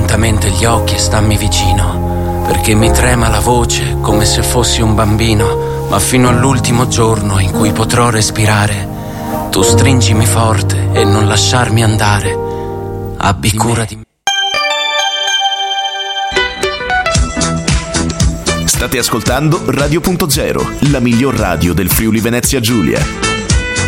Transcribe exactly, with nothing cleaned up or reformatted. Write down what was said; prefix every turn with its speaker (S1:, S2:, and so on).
S1: lentamente gli occhi e stammi vicino, perché mi trema la voce come se fossi un bambino, ma fino all'ultimo giorno in cui potrò respirare, tu stringimi forte e non lasciarmi andare. Abbi cura di me.
S2: State ascoltando Radio Punto Zero, la miglior radio del Friuli Venezia Giulia.